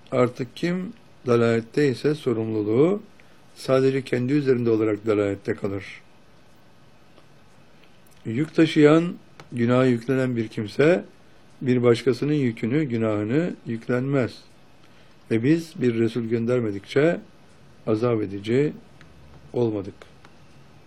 Artık kim dalalette ise sorumluluğu sadece kendi üzerinde olarak dalalette kalır. Yük taşıyan, günaha yüklenen bir kimse, bir başkasının yükünü, günahını yüklenmez. Ve biz bir Resul göndermedikçe azap edici olmadık.